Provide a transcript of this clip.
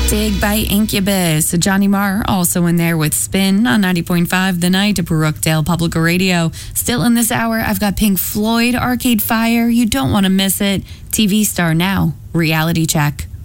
Dig by Incubus. Johnny Marr also in there with Spin on 90.5 The Night, Brookdale Public Radio. Still in this hour, I've got Pink Floyd, Arcade Fire. You don't want to miss it. TV star now, Reality Check.